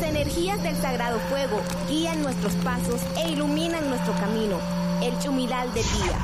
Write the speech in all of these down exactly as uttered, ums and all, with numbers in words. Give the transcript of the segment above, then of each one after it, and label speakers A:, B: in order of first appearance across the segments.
A: energías del sagrado fuego guían nuestros pasos e iluminan nuestro camino. El Chumilal del día.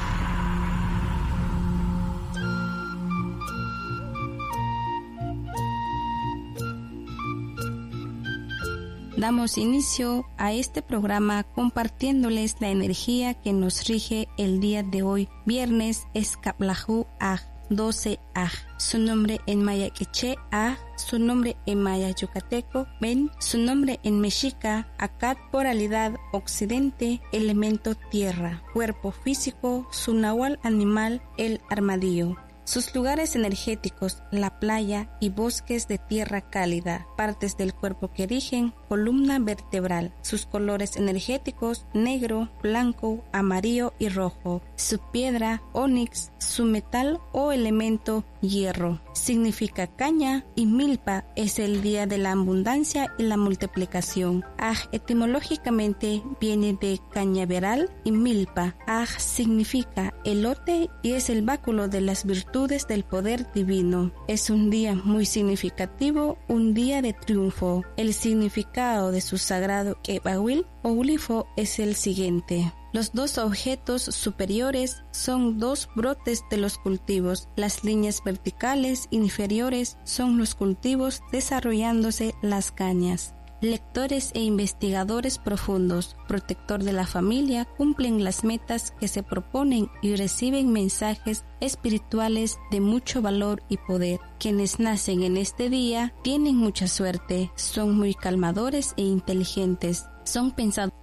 B: Damos inicio a este programa compartiéndoles la energía que nos rige el día de hoy, viernes Escaplahu Aj, doce Aj. Su nombre en maya quiché Aj, su nombre en maya yucateco Ben, su nombre en mexica Acat, poralidad occidente, elemento tierra, cuerpo físico, su nahual animal, el armadillo. Sus lugares energéticos, la playa y bosques de tierra cálida, partes del cuerpo que rigen, columna vertebral. Sus colores energéticos, negro, blanco, amarillo y rojo. Su piedra, onix, su metal o elemento, hierro. Significa caña y milpa es el día de la abundancia y la multiplicación. Aj etimológicamente viene de cañaveral y milpa. Aj significa elote y es el báculo de las virtudes del poder divino. Es un día muy significativo, un día de triunfo. El significado de su sagrado Kebahuil o glifo es el siguiente. Los dos objetos superiores son dos brotes de los cultivos. Las líneas verticales inferiores son los cultivos desarrollándose las cañas. Lectores e investigadores profundos, protector de la familia, cumplen las metas que se proponen y reciben mensajes espirituales de mucho valor y poder. Quienes nacen en este día tienen mucha suerte, son muy calmadores e inteligentes, son pensadores.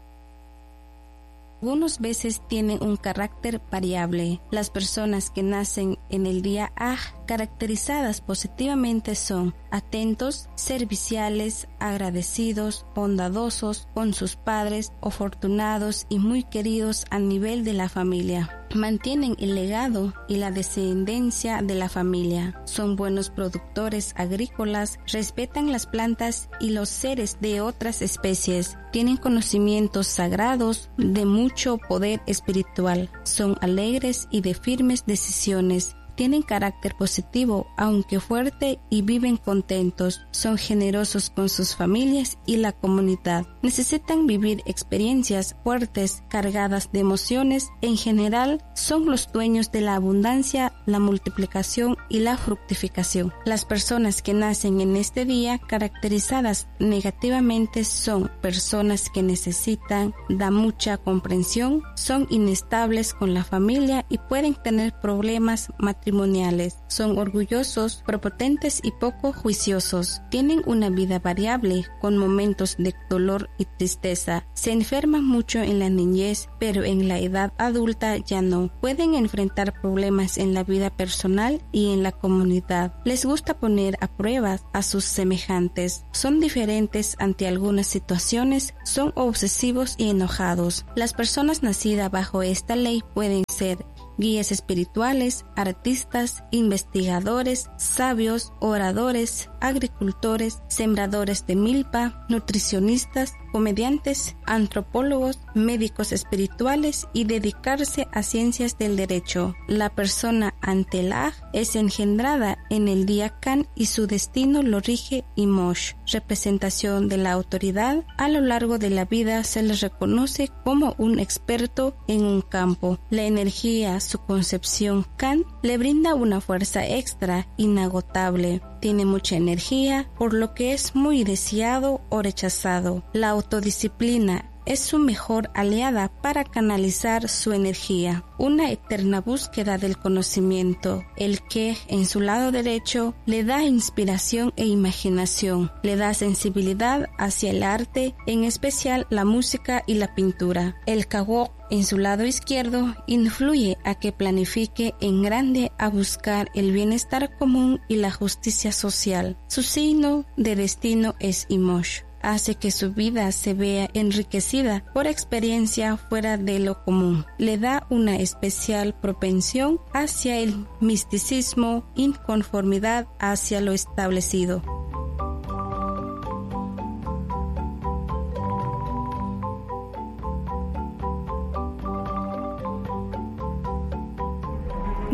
B: Algunas veces tienen un carácter variable. Las personas que nacen en el día Aj, caracterizadas positivamente son atentos, serviciales, agradecidos, bondadosos con sus padres, afortunados y muy queridos a nivel de la familia. Mantienen el legado y la descendencia de la familia. Son buenos productores agrícolas, respetan las plantas y los seres de otras especies. Tienen conocimientos sagrados de mucho poder espiritual. Son alegres y de firmes decisiones. Tienen carácter positivo, aunque fuerte, y viven contentos. Son generosos con sus familias y la comunidad. Necesitan vivir experiencias fuertes, cargadas de emociones. En general, son los dueños de la abundancia, la multiplicación y la fructificación. Las personas que nacen en este día, caracterizadas negativamente, son personas que necesitan da mucha comprensión, son inestables con la familia y pueden tener problemas matrimoniales. Son orgullosos, prepotentes y poco juiciosos. Tienen una vida variable, con momentos de dolor y tristeza. Se enferman mucho en la niñez, pero en la edad adulta ya no. Pueden enfrentar problemas en la vida personal y en la comunidad. Les gusta poner a prueba a sus semejantes. Son diferentes ante algunas situaciones, son obsesivos y enojados. Las personas nacidas bajo esta ley pueden ser guías espirituales, artistas, investigadores, sabios, oradores, agricultores, sembradores de milpa, nutricionistas, comediantes, antropólogos, médicos espirituales y dedicarse a ciencias del derecho. La persona ante el Aj es engendrada en el día Can y su destino lo rige Imosh, representación de la autoridad. A lo largo de la vida se les reconoce como un experto en un campo. La energía, su concepción Can, le brinda una fuerza extra inagotable. Tiene mucha energía, por lo que es muy deseado o rechazado. La autodisciplina es su mejor aliada para canalizar su energía. Una eterna búsqueda del conocimiento. El que, en su lado derecho, le da inspiración e imaginación. Le da sensibilidad hacia el arte, en especial la música y la pintura. El Kawok, en su lado izquierdo, influye a que planifique en grande a buscar el bienestar común y la justicia social. Su signo de destino es Imosh. Hace que su vida se vea enriquecida por experiencia fuera de lo común. Le da una especial propensión hacia el misticismo, inconformidad hacia lo establecido.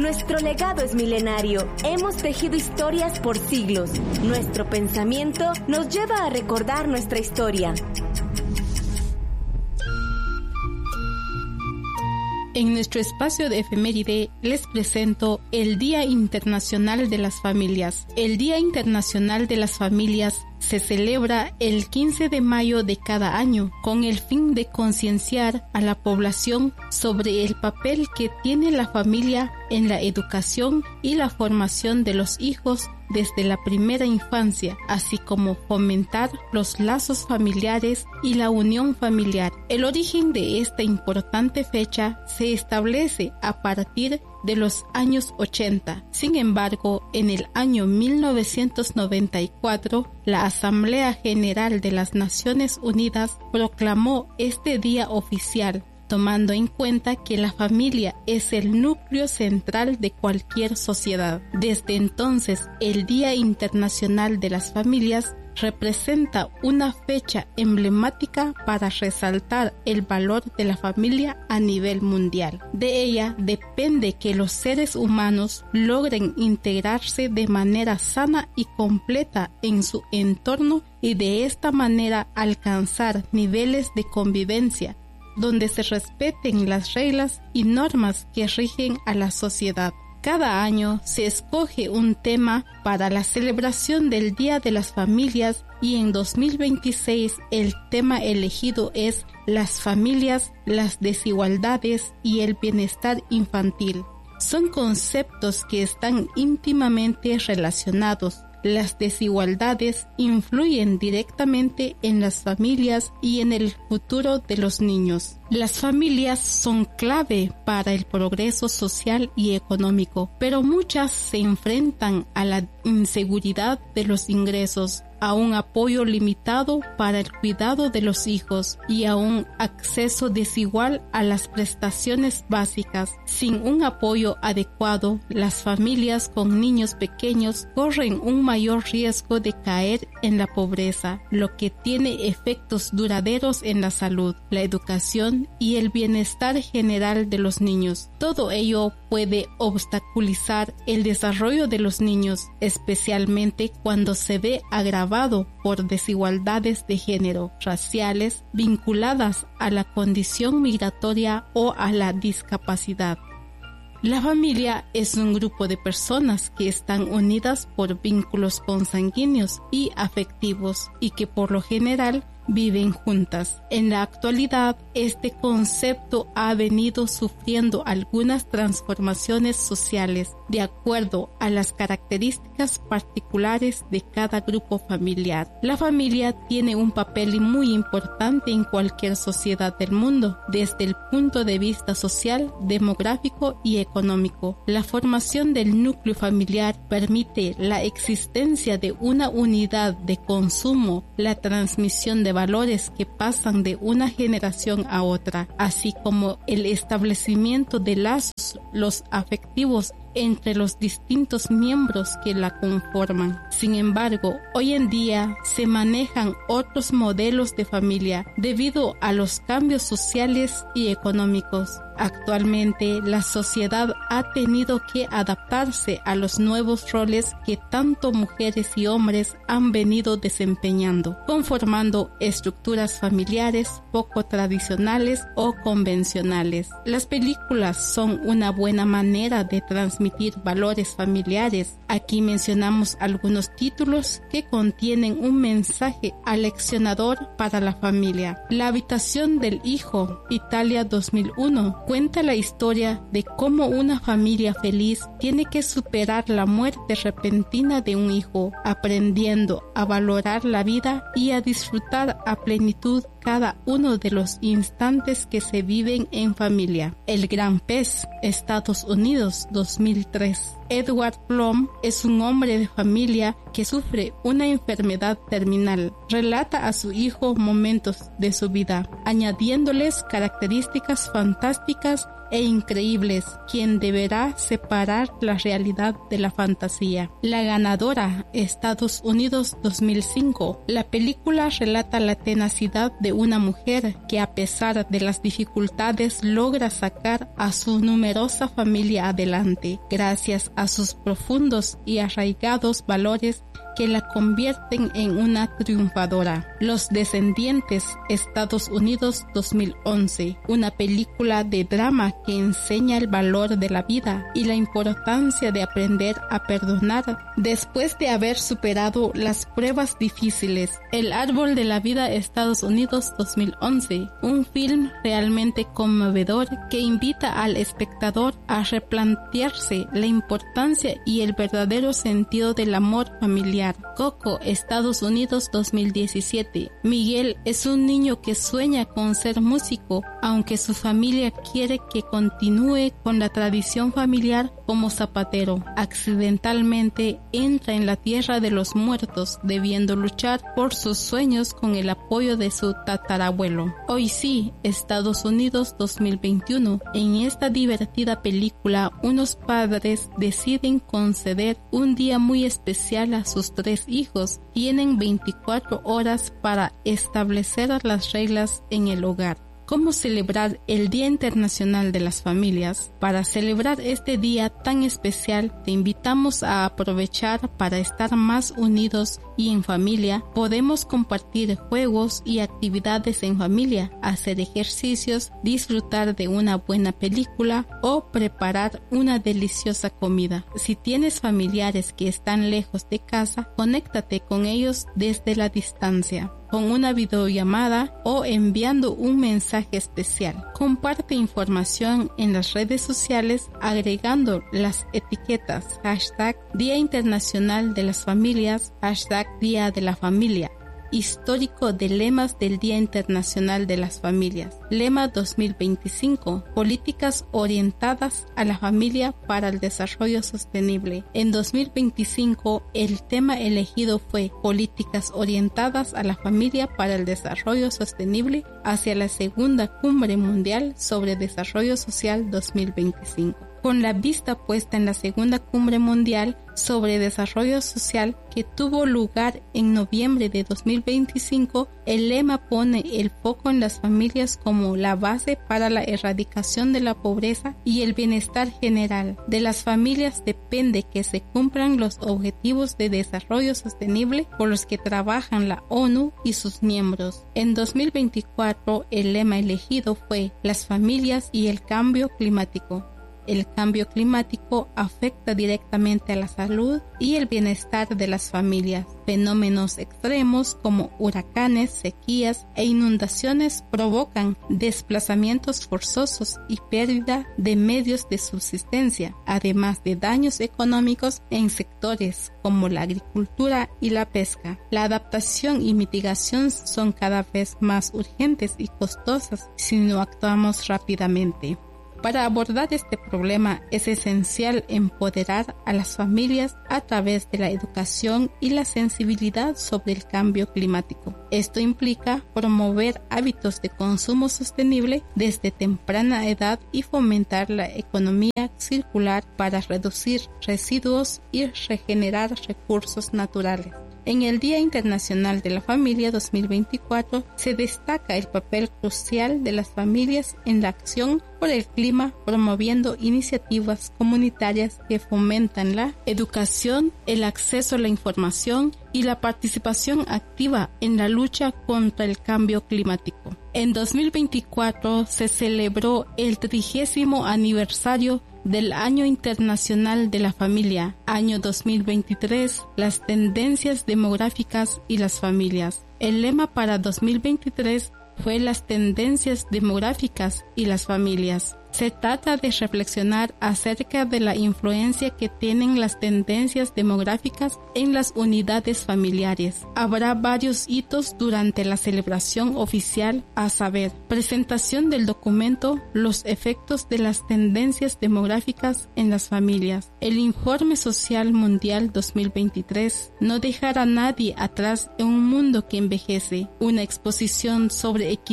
A: Nuestro legado es milenario. Hemos tejido historias por siglos. Nuestro pensamiento nos lleva a recordar nuestra historia.
C: En nuestro espacio de efeméride les presento el Día Internacional de las Familias. El Día Internacional de las Familias se celebra el quince de mayo de cada año con el fin de concienciar a la población sobre el papel que tiene la familia en la educación y la formación de los hijos desde la primera infancia, así como fomentar los lazos familiares y la unión familiar. El origen de esta importante fecha se establece a partir de los años ochenta. Sin embargo, en el año mil novecientos noventa y cuatro, la Asamblea General de las Naciones Unidas proclamó este día oficial, tomando en cuenta que la familia es el núcleo central de cualquier sociedad. Desde entonces, el Día Internacional de las Familias representa una fecha emblemática para resaltar el valor de la familia a nivel mundial. De ella depende que los seres humanos logren integrarse de manera sana y completa en su entorno y de esta manera alcanzar niveles de convivencia donde se respeten las reglas y normas que rigen a la sociedad. Cada año se escoge un tema para la celebración del Día de las Familias y en dos mil veintiséis el tema elegido es las familias, las desigualdades y el bienestar infantil. Son conceptos que están íntimamente relacionados. Las desigualdades influyen directamente en las familias y en el futuro de los niños. Las familias son clave para el progreso social y económico, pero muchas se enfrentan a la inseguridad de los ingresos, a un apoyo limitado para el cuidado de los hijos y a un acceso desigual a las prestaciones básicas. Sin un apoyo adecuado, las familias con niños pequeños corren un mayor riesgo de caer en la pobreza, lo que tiene efectos duraderos en la salud, la educación y el bienestar general de los niños. Todo ello puede obstaculizar el desarrollo de los niños, especialmente cuando se ve agravado por desigualdades de género, raciales, vinculadas a la condición migratoria o a la discapacidad. La familia es un grupo de personas que están unidas por vínculos consanguíneos y afectivos y que por lo general viven juntas. En la actualidad, este concepto ha venido sufriendo algunas transformaciones sociales de acuerdo a las características particulares de cada grupo familiar. La familia tiene un papel muy importante en cualquier sociedad del mundo, desde el punto de vista social, demográfico y económico. La formación del núcleo familiar permite la existencia de una unidad de consumo, la transmisión de valores que pasan de una generación a otra, así como el establecimiento de lazos los afectivos entre los distintos miembros que la conforman. Sin embargo, hoy en día se manejan otros modelos de familia debido a los cambios sociales y económicos. Actualmente, la sociedad ha tenido que adaptarse a los nuevos roles que tanto mujeres y hombres han venido desempeñando, conformando estructuras familiares poco tradicionales o convencionales. Las películas son una buena manera de transmitir valores familiares. Aquí mencionamos algunos títulos que contienen un mensaje aleccionador para la familia. La habitación del hijo, Italia dos mil uno, cuenta la historia de cómo una familia feliz tiene que superar la muerte repentina de un hijo, aprendiendo a valorar la vida y a disfrutar a plenitud cada uno de los instantes que se viven en familia. El Gran Pez, Estados Unidos, dos mil tres. Edward Blum es un hombre de familia que sufre una enfermedad terminal. Relata a su hijo momentos de su vida, añadiéndoles características fantásticas e increíbles, quien deberá separar la realidad de la fantasía. La ganadora, Estados Unidos dos mil cinco. La película relata la tenacidad de una mujer que, a pesar de las dificultades, logra sacar a su numerosa familia adelante, gracias a sus profundos y arraigados valores que la convierten en una triunfadora. Los Descendientes, Estados Unidos dos mil once. Una película de drama que enseña el valor de la vida y la importancia de aprender a perdonar después de haber superado las pruebas difíciles. El Árbol de la Vida, Estados Unidos dos mil once. Un film realmente conmovedor que invita al espectador a replantearse la importancia y el verdadero sentido del amor familiar. Coco, Estados Unidos dos mil diecisiete. Miguel es un niño que sueña con ser músico, aunque su familia quiere que continúe con la tradición familiar como zapatero. Accidentalmente entra en la tierra de los muertos, debiendo luchar por sus sueños con el apoyo de su tatarabuelo. Hoy sí, Estados Unidos dos mil veintiuno. En esta divertida película, unos padres deciden conceder un día muy especial a sus tres hijos. Tienen veinticuatro horas para establecer las reglas en el hogar. ¿Cómo celebrar el Día Internacional de las Familias? Para celebrar este día tan especial, te invitamos a aprovechar para estar más unidos y en familia. Podemos compartir juegos y actividades en familia, hacer ejercicios, disfrutar de una buena película o preparar una deliciosa comida. Si tienes familiares que están lejos de casa, conéctate con ellos desde la distancia, con una videollamada o enviando un mensaje especial. Comparte información en las redes sociales agregando las etiquetas hashtag Día Internacional de las Familias, hashtag Día de la Familia. Histórico de lemas del Día Internacional de las Familias. Lema dos mil veinticinco. Políticas orientadas a la familia para el desarrollo sostenible. En dos mil veinticinco, el tema elegido fue Políticas orientadas a la familia para el desarrollo sostenible hacia la segunda Cumbre Mundial sobre Desarrollo Social dos mil veinticinco. Con la vista puesta en la segunda Cumbre Mundial sobre Desarrollo Social que tuvo lugar en noviembre de dos mil veinticinco, el lema pone el foco en las familias como la base para la erradicación de la pobreza y el bienestar general. De las familias depende que se cumplan los objetivos de desarrollo sostenible por los que trabajan la ONU y sus miembros. En dos mil veinticuatro, el lema elegido fue Las familias y el cambio climático. El cambio climático afecta directamente a la salud y el bienestar de las familias. Fenómenos extremos como huracanes, sequías e inundaciones provocan desplazamientos forzosos y pérdida de medios de subsistencia, además de daños económicos en sectores como la agricultura y la pesca. La adaptación y mitigación son cada vez más urgentes y costosas si no actuamos rápidamente. Para abordar este problema es esencial empoderar a las familias a través de la educación y la sensibilidad sobre el cambio climático. Esto implica promover hábitos de consumo sostenible desde temprana edad y fomentar la economía circular para reducir residuos y regenerar recursos naturales. En el Día Internacional de la Familia dos mil veinticuatro se destaca el papel crucial de las familias en la acción por el clima, promoviendo iniciativas comunitarias que fomentan la educación, el acceso a la información y la participación activa en la lucha contra el cambio climático. En dos mil veinticuatro se celebró el trigésimo aniversario del Año Internacional de la Familia, año dos mil veintitrés, las tendencias demográficas y las familias. El lema para dos mil veintitrés fue las tendencias demográficas y las familias. Se trata de reflexionar acerca de la influencia que tienen las tendencias demográficas en las unidades familiares. Habrá varios hitos durante la celebración oficial, a saber, presentación del documento, los efectos de las tendencias demográficas en las familias. El Informe Social Mundial dos mil veintitrés, no dejar a nadie atrás en un mundo que envejece. Una exposición sobre equidad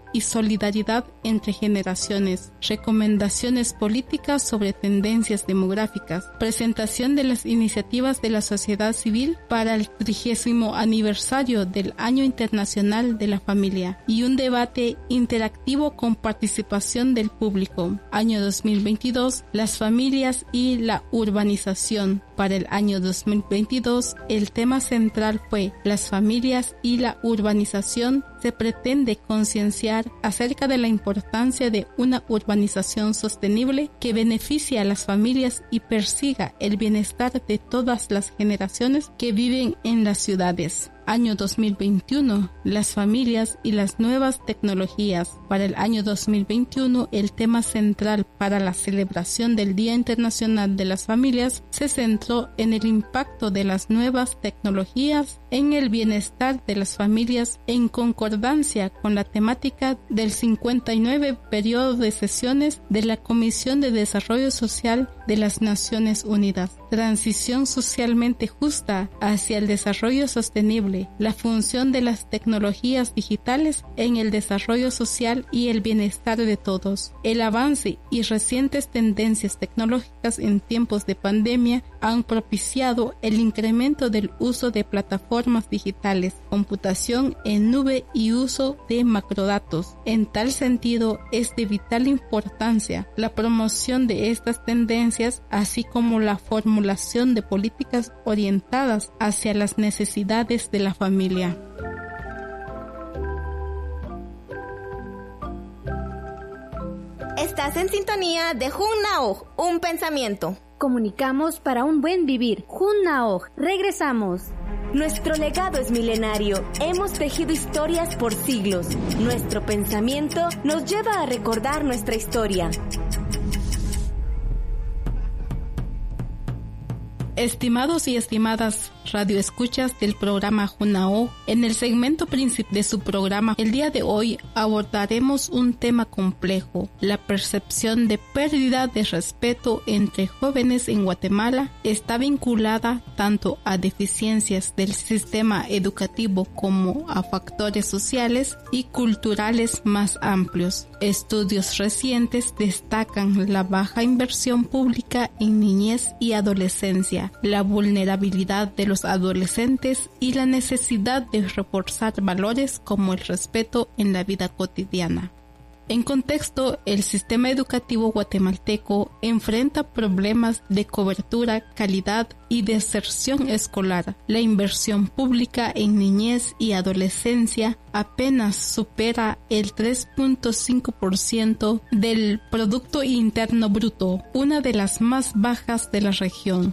C: y solidaridad entre generaciones, recomendaciones políticas sobre tendencias demográficas, presentación de las iniciativas de la sociedad civil para el trigésimo aniversario del Año Internacional de la Familia y un debate interactivo con participación del público. Año dos mil veintidós, las familias y la urbanización. Para el año dos mil veintidós, el tema central fue las familias y la urbanización. Se pretende concienciar acerca de la importancia de una urbanización sostenible que beneficie a las familias y persiga el bienestar de todas las generaciones que viven en las ciudades. Año dos mil veintiuno, las familias y las nuevas tecnologías. Para el año dos mil veintiuno, el tema central para la celebración del Día Internacional de las Familias se centró en el impacto de las nuevas tecnologías en el bienestar de las familias, en concordancia con la temática del cincuenta y nueve periodo de sesiones de la Comisión de Desarrollo Social de las Naciones Unidas. Transición socialmente justa hacia el desarrollo sostenible, la función de las tecnologías digitales en el desarrollo social y el bienestar de todos. El avance y recientes tendencias tecnológicas en tiempos de pandemia han propiciado el incremento del uso de plataformas digitales, computación en nube y uso de macrodatos. En tal sentido, es de vital importancia la promoción de estas tendencias, así como la formulación de políticas orientadas hacia las necesidades de la familia.
A: Estás en sintonía de Junnaoj, un pensamiento.
D: Comunicamos para un buen vivir. Junnaoj, regresamos.
A: Nuestro legado es milenario. Hemos tejido historias por siglos. Nuestro pensamiento nos lleva a recordar nuestra historia.
C: Estimados y estimadas radioescuchas del programa Junnaoj, en el segmento principal de su programa, el día de hoy abordaremos un tema complejo: la percepción de pérdida de respeto entre jóvenes en Guatemala está vinculada tanto a deficiencias del sistema educativo como a factores sociales y culturales más amplios. Estudios recientes destacan la baja inversión pública en niñez y adolescencia, la vulnerabilidad de los adolescentes y la necesidad de reforzar valores como el respeto en la vida cotidiana. En contexto, el sistema educativo guatemalteco enfrenta problemas de cobertura, calidad y deserción escolar. La inversión pública en niñez y adolescencia apenas supera el tres punto cinco por ciento del Producto Interno Bruto, una de las más bajas de la región.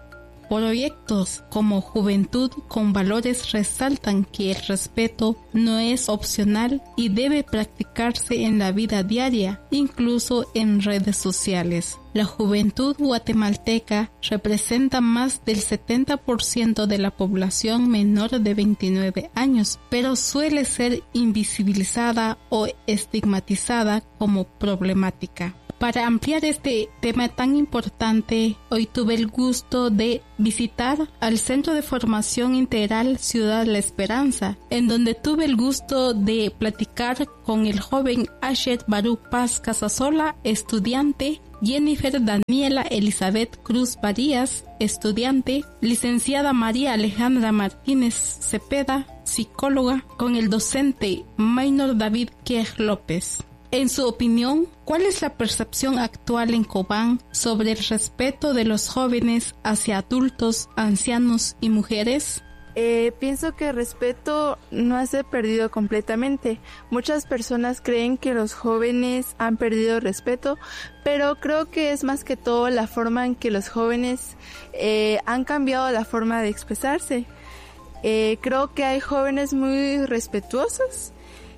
C: Proyectos como Juventud con Valores resaltan que el respeto no es opcional y debe practicarse en la vida diaria, incluso en redes sociales. La juventud guatemalteca representa más del setenta por ciento de la población menor de veintinueve años, pero suele ser invisibilizada o estigmatizada como problemática. Para ampliar este tema tan importante, hoy tuve el gusto de visitar al Centro de Formación Integral Ciudad La Esperanza, en donde tuve el gusto de platicar con el joven Asher Baruch Paz Casasola, estudiante, Jennifer Daniela Elizabeth Cruz Varías, estudiante, licenciada María Alejandra Martínez Cepeda, psicóloga, con el docente Maynor David Kier López. En su opinión, ¿cuál es la percepción actual en Cobán sobre el respeto de los jóvenes hacia adultos, ancianos y mujeres?
E: Eh, pienso que el respeto no se ha perdido completamente. Muchas personas creen que los jóvenes han perdido respeto, pero creo que es más que todo la forma en que los jóvenes eh, han cambiado la forma de expresarse. Eh, creo que hay jóvenes muy respetuosos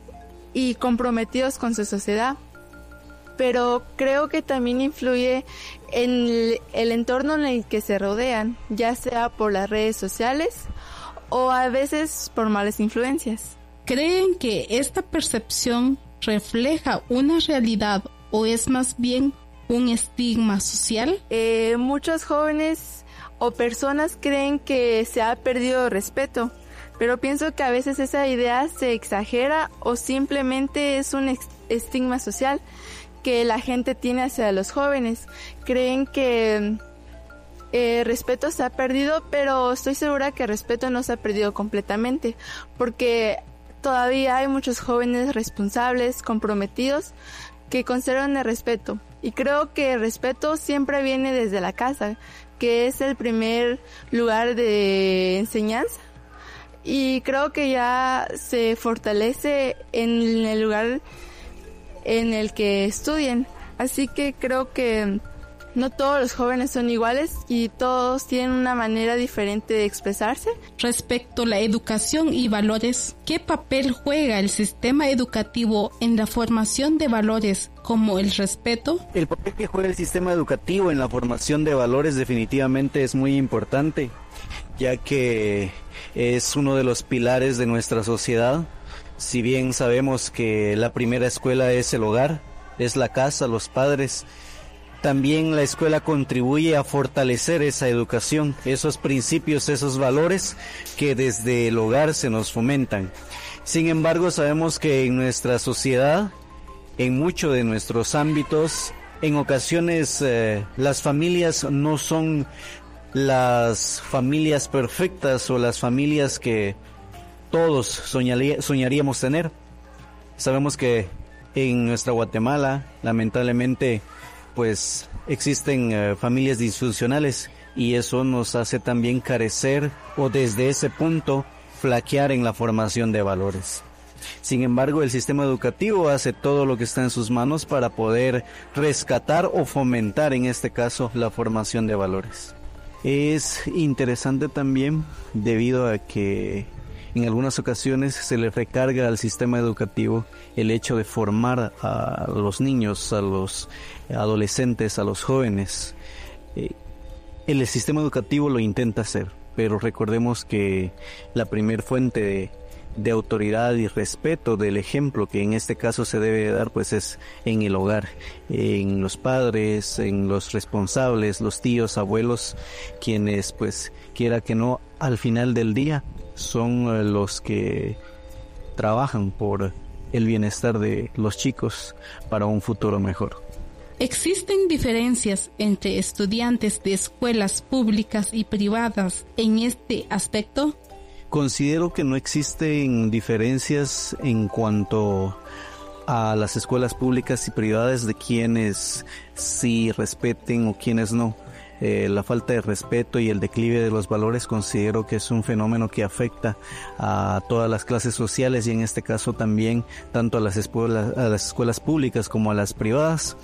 E: y comprometidos con su sociedad, pero creo que también influye en el, el entorno en el que se rodean, ya sea por las redes sociales o a veces por malas influencias.
C: ¿Creen que esta percepción refleja una realidad o es más bien un estigma social?
E: Eh, muchos jóvenes o personas creen que se ha perdido respeto. pero pienso que a veces esa idea se exagera o simplemente es un estigma social que la gente tiene hacia los jóvenes. Creen que eh, respeto se ha perdido, pero estoy segura que respeto no se ha perdido completamente, porque todavía hay muchos jóvenes responsables, comprometidos, que conservan el respeto. Y creo que el respeto siempre viene desde la casa, que es el primer lugar de enseñanza. Y creo que ya se fortalece en el lugar en el que estudien. Así que creo que no todos los jóvenes son iguales y todos tienen una manera diferente de expresarse.
C: Respecto a la educación y valores, ¿qué papel juega el sistema educativo en la formación de valores como el respeto?
F: El papel que juega el sistema educativo en la formación de valores definitivamente es muy importante, ya que es uno de los pilares de nuestra sociedad. Si bien sabemos que la primera escuela es el hogar, es la casa, los padres, también la escuela contribuye a fortalecer esa educación, esos principios, esos valores que desde el hogar se nos fomentan. Sin embargo, sabemos que en nuestra sociedad, en muchos de nuestros ámbitos, en ocasiones eh, las familias no son las familias perfectas o las familias que todos soñaría, soñaríamos tener. Sabemos que en nuestra Guatemala, lamentablemente, pues existen uh, familias disfuncionales y eso nos hace también carecer o desde ese punto flaquear en la formación de valores. Sin embargo, el sistema educativo hace todo lo que está en sus manos para poder rescatar o fomentar, en este caso, la formación de valores. Es interesante también debido a que en algunas ocasiones se le recarga al sistema educativo el hecho de formar a los niños, a los adolescentes, a los jóvenes. Eh, el sistema educativo lo intenta hacer, pero recordemos que la primer fuente de, de autoridad y respeto del ejemplo que en este caso se debe dar pues es en el hogar, en los padres, en los responsables, los tíos, abuelos, quienes pues quiera que no al final del día son los que trabajan por el bienestar de los chicos para un futuro mejor.
C: ¿Existen diferencias entre estudiantes de escuelas públicas y privadas en este aspecto?
F: Considero que no existen diferencias en cuanto a las escuelas públicas y privadas de quienes sí respeten o quienes no. Eh, la falta de respeto y el declive de los valores considero que es un fenómeno que afecta a todas las clases sociales y en este caso también tanto a las escuelas, a las escuelas públicas como a las privadas,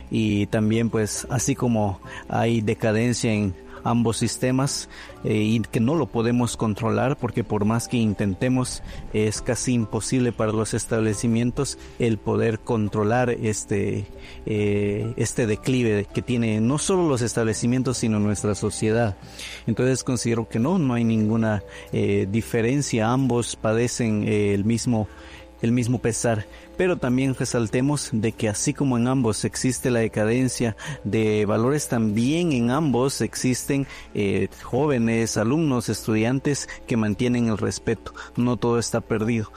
F: y también pues así como hay decadencia en ambos sistemas eh, y que no lo podemos controlar porque por más que intentemos es casi imposible para los establecimientos el poder controlar este eh, este declive que tiene no solo los establecimientos sino nuestra sociedad. Entonces considero que no, no hay ninguna eh, diferencia, ambos padecen eh, el mismo el mismo pesar, pero también resaltemos de que así como en ambos existe la decadencia de valores, también en ambos existen eh, jóvenes, alumnos, estudiantes que mantienen el respeto. No todo está perdido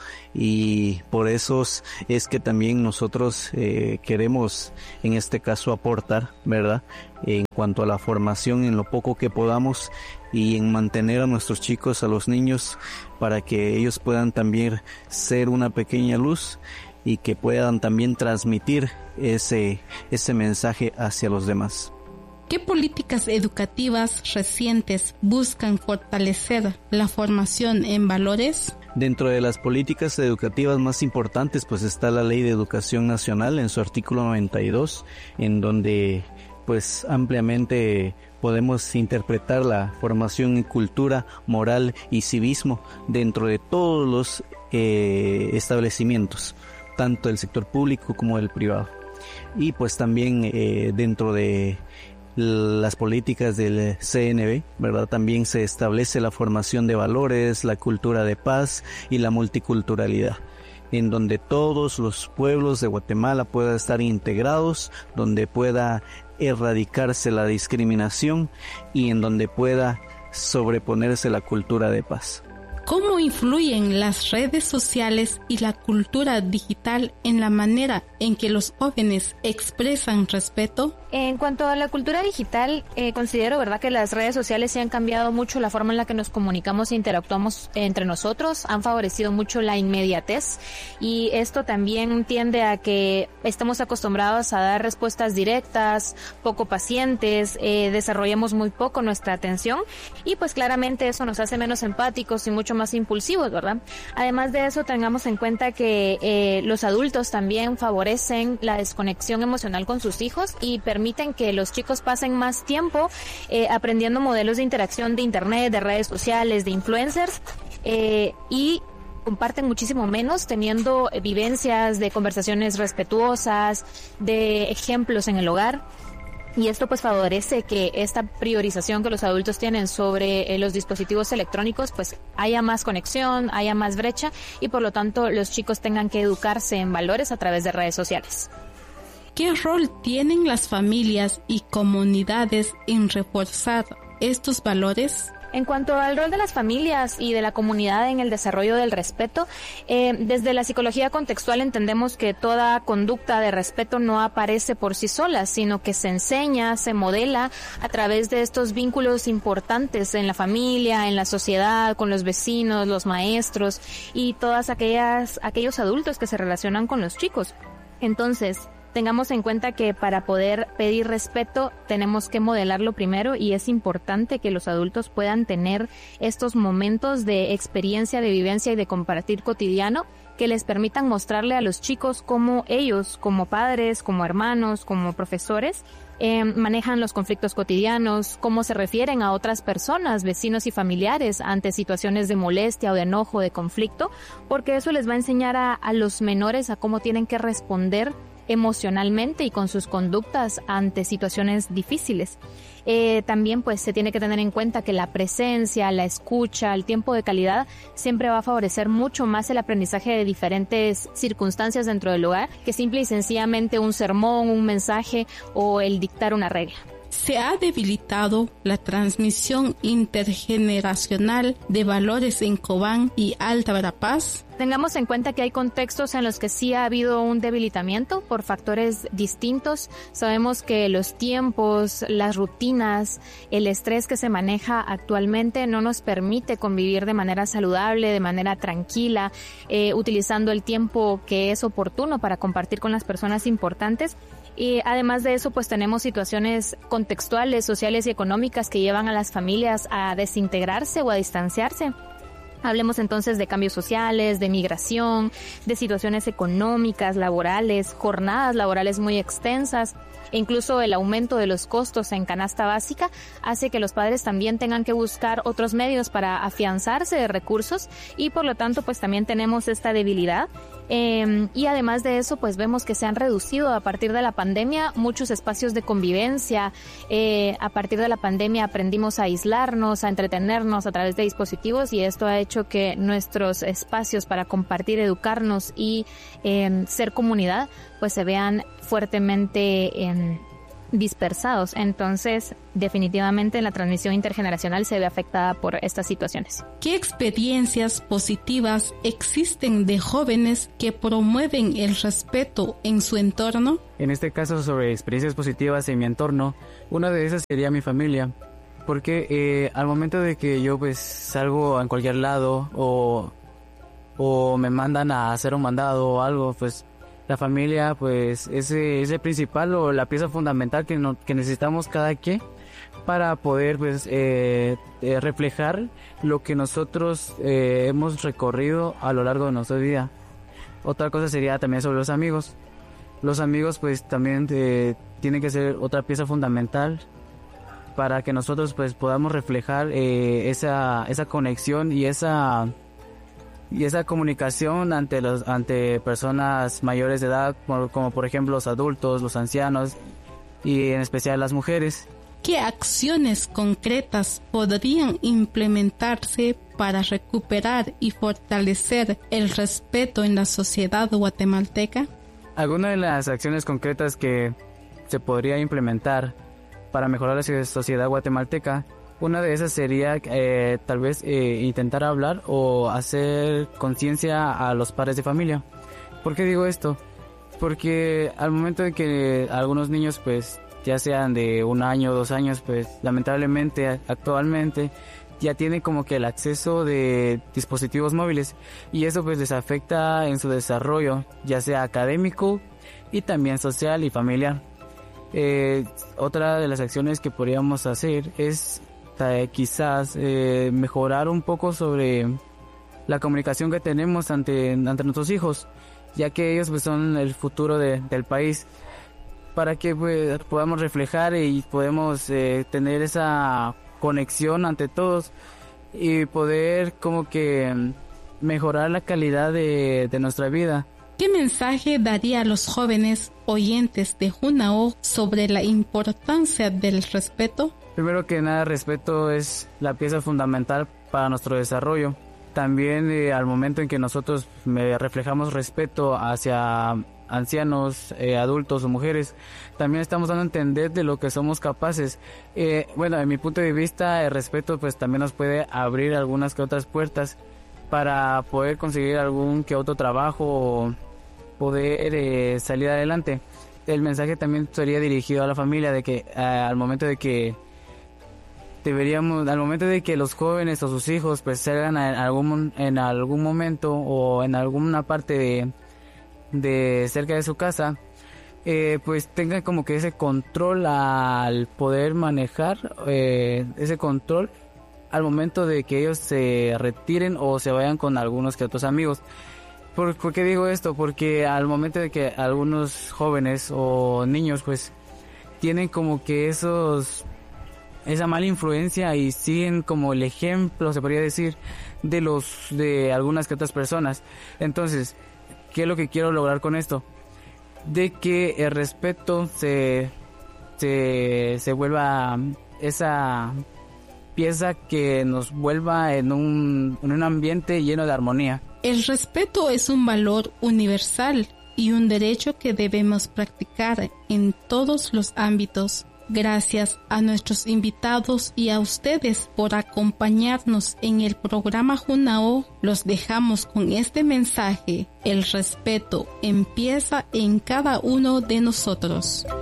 F: y por eso es que también nosotros eh, queremos en este caso aportar, ¿verdad?, en cuanto a la formación en lo poco que podamos y en mantener a nuestros chicos, a los niños, para que ellos puedan también ser una pequeña luz y que puedan también transmitir ese, ese mensaje hacia los demás.
C: ¿Qué políticas educativas recientes buscan fortalecer la formación en valores?
F: Dentro de las políticas educativas más importantes pues está la Ley de Educación Nacional en su artículo noventa y dos, en donde pues ampliamente podemos interpretar la formación en cultura, moral y civismo dentro de todos los eh, establecimientos, tanto del sector público como del privado. Y pues también eh, dentro de las políticas del C N B, ¿verdad?, también se establece la formación de valores, la cultura de paz y la multiculturalidad, en donde todos los pueblos de Guatemala puedan estar integrados, donde pueda erradicarse la discriminación y en donde pueda sobreponerse la cultura de paz.
C: ¿Cómo influyen las redes sociales y la cultura digital en la manera en que los jóvenes expresan respeto?
G: En cuanto a la cultura digital, eh, considero, ¿verdad?, que las redes sociales se han cambiado mucho la forma en la que nos comunicamos e interactuamos entre nosotros, han favorecido mucho la inmediatez y esto también tiende a que estamos acostumbrados a dar respuestas directas, poco pacientes, eh, desarrollamos muy poco nuestra atención y pues claramente eso nos hace menos empáticos y mucho más impulsivos, ¿verdad? Además de eso, tengamos en cuenta que eh, los adultos también favorecen la desconexión emocional con sus hijos y permiten que los chicos pasen más tiempo eh, aprendiendo modelos de interacción de internet, de redes sociales, de influencers eh, y comparten muchísimo menos teniendo vivencias de conversaciones respetuosas, de ejemplos en el hogar. Y esto pues favorece que esta priorización que los adultos tienen sobre eh, los dispositivos electrónicos pues haya más conexión, haya más brecha y por lo tanto los chicos tengan que educarse en valores a través de redes sociales.
C: ¿Qué rol tienen las familias y comunidades en reforzar estos valores?
G: En cuanto al rol de las familias y de la comunidad en el desarrollo del respeto, eh, desde la psicología contextual entendemos que toda conducta de respeto no aparece por sí sola, sino que se enseña, se modela a través de estos vínculos importantes en la familia, en la sociedad, con los vecinos, los maestros y todas aquellas aquellos adultos que se relacionan con los chicos. Entonces, tengamos en cuenta que para poder pedir respeto tenemos que modelarlo primero y es importante que los adultos puedan tener estos momentos de experiencia, de vivencia y de compartir cotidiano que les permitan mostrarle a los chicos cómo ellos, como padres, como hermanos, como profesores, eh, manejan los conflictos cotidianos, cómo se refieren a otras personas, vecinos y familiares ante situaciones de molestia o de enojo, de conflicto, porque eso les va a enseñar a, a los menores a cómo tienen que responder emocionalmente y con sus conductas ante situaciones difíciles. Eh, también pues se tiene que tener en cuenta que la presencia, la escucha, el tiempo de calidad siempre va a favorecer mucho más el aprendizaje de diferentes circunstancias dentro del hogar que simple y sencillamente un sermón, un mensaje o el dictar una regla.
C: ¿Se ha debilitado la transmisión intergeneracional de valores en Cobán y Alta Verapaz?
G: Tengamos en cuenta que hay contextos en los que sí ha habido un debilitamiento por factores distintos. Sabemos que los tiempos, las rutinas, el estrés que se maneja actualmente no nos permite convivir de manera saludable, de manera tranquila, eh, utilizando el tiempo que es oportuno para compartir con las personas importantes. Y además de eso, pues tenemos situaciones contextuales, sociales y económicas que llevan a las familias a desintegrarse o a distanciarse. Hablemos entonces de cambios sociales, de migración, de situaciones económicas, laborales, jornadas laborales muy extensas. E incluso el aumento de los costos en canasta básica hace que los padres también tengan que buscar otros medios para afianzarse de recursos y por lo tanto pues también tenemos esta debilidad. Eh, y además de eso, pues vemos que se han reducido a partir de la pandemia muchos espacios de convivencia. Eh, a partir de la pandemia aprendimos a aislarnos, a entretenernos a través de dispositivos y esto ha hecho que nuestros espacios para compartir, educarnos y eh, ser comunidad, pues se vean fuertemente eh, dispersados. Entonces, definitivamente la transmisión intergeneracional se ve afectada por estas situaciones.
C: ¿Qué experiencias positivas existen de jóvenes que promueven el respeto en su entorno?
H: En este caso, sobre experiencias positivas en mi entorno, una de esas sería mi familia, porque eh, al momento de que yo pues salgo a cualquier lado o, o me mandan a hacer un mandado o algo, pues la familia pues es, es el principal o la pieza fundamental que, no, que necesitamos cada quien para poder pues eh, eh, reflejar lo que nosotros eh, hemos recorrido a lo largo de nuestra vida. Otra cosa sería también sobre los amigos. Los amigos pues también eh, tienen que ser otra pieza fundamental para que nosotros pues podamos reflejar eh, esa, esa conexión y esa... y esa comunicación ante los ante personas mayores de edad, como, como por ejemplo los adultos, los ancianos y en especial las mujeres.
C: ¿Qué acciones concretas podrían implementarse para recuperar y fortalecer el respeto en la sociedad guatemalteca?
H: Algunas de las acciones concretas que se podría implementar para mejorar la sociedad guatemalteca Una de esas sería eh, tal vez eh, intentar hablar o hacer conciencia a los padres de familia. ¿Por qué digo esto? Porque al momento de que algunos niños, pues ya sean de un año o dos años, pues lamentablemente actualmente ya tienen como que el acceso de dispositivos móviles y eso pues les afecta en su desarrollo, ya sea académico y también social y familiar. Eh, otra de las acciones que podríamos hacer es eh, quizás eh, mejorar un poco sobre la comunicación que tenemos ante, ante nuestros hijos, ya que ellos pues son el futuro de, del país, para que pues, podamos reflejar y podemos eh, tener esa conexión ante todos y poder como que mejorar la calidad de, de nuestra vida.
C: ¿Qué mensaje daría a los jóvenes oyentes de Junaoj sobre la importancia del respeto?
H: Primero que nada, respeto es la pieza fundamental para nuestro desarrollo. También eh, al momento en que nosotros eh, reflejamos respeto hacia ancianos, eh, adultos o mujeres, también estamos dando a entender de lo que somos capaces. Eh, bueno, en mi punto de vista, el respeto pues también nos puede abrir algunas que otras puertas para poder conseguir algún que otro trabajo o poder eh, salir adelante. El mensaje también sería dirigido a la familia de que eh, al momento de que deberíamos, al momento de que los jóvenes o sus hijos pues salgan en algún en algún momento o en alguna parte de, de cerca de su casa, eh, pues tengan como que ese control al poder manejar, eh, ese control al momento de que ellos se retiren o se vayan con algunos que otros amigos. ¿Por, ¿Por qué digo esto? Porque al momento de que algunos jóvenes o niños pues tienen como que esos esa mala influencia y siguen como el ejemplo, se podría decir, de los de algunas que otras personas. Entonces, ¿qué es lo que quiero lograr con esto? De que el respeto se se, se vuelva esa pieza que nos vuelva en un, en un ambiente lleno de armonía.
C: El respeto es un valor universal y un derecho que debemos practicar en todos los ámbitos. Gracias a nuestros invitados y a ustedes por acompañarnos en el programa Junaoj. Los dejamos con este mensaje: el respeto empieza en cada uno de nosotros.